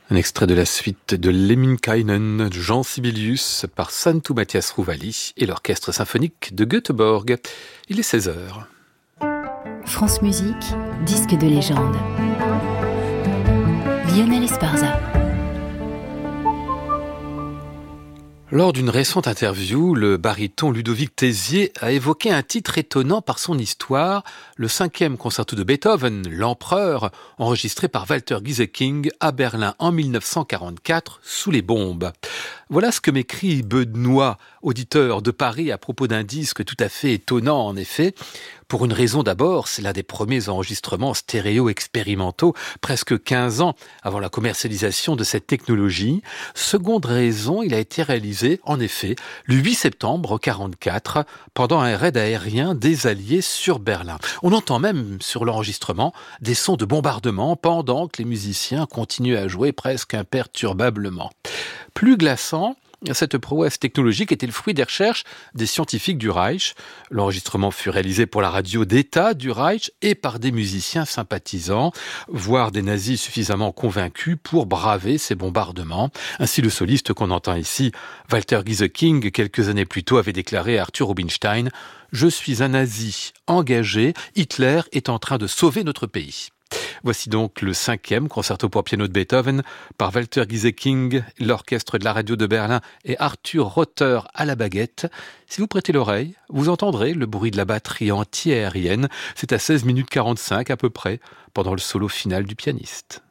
Un extrait de la suite de Lemminkäinen, Jean Sibelius, par Santtu Mathias Rouvali et l'orchestre symphonique de Göteborg. Il est 16h. France Musique, disque de légende. Lionel Esparza. Lors d'une récente interview, le baryton Ludovic Tézier a évoqué un titre étonnant par son histoire, le 5e concerto de Beethoven, l'Empereur, enregistré par Walter Gieseking à Berlin en 1944 sous les bombes. Voilà ce que m'écrit Benoît, auditeur de Paris, à propos d'un disque tout à fait étonnant en effet. Pour une raison d'abord, c'est l'un des premiers enregistrements stéréo expérimentaux, presque 15 ans avant la commercialisation de cette technologie. Seconde raison, il a été réalisé, en effet, le 8 septembre 1944, pendant un raid aérien des Alliés sur Berlin. On entend même sur l'enregistrement des sons de bombardement pendant que les musiciens continuent à jouer presque imperturbablement. Plus glaçant, cette prouesse technologique était le fruit des recherches des scientifiques du Reich. L'enregistrement fut réalisé pour la radio d'État du Reich et par des musiciens sympathisants, voire des nazis suffisamment convaincus pour braver ces bombardements. Ainsi, le soliste qu'on entend ici, Walter Gieseking, quelques années plus tôt, avait déclaré à Arthur Rubinstein « Je suis un nazi engagé, Hitler est en train de sauver notre pays ». Voici donc le 5e concerto pour piano de Beethoven par Walter Gieseking, l'orchestre de la radio de Berlin et Arthur Rother à la baguette. Si vous prêtez l'oreille, vous entendrez le bruit de la batterie anti-aérienne. C'est à 16 minutes 45 à peu près, pendant le solo final du pianiste.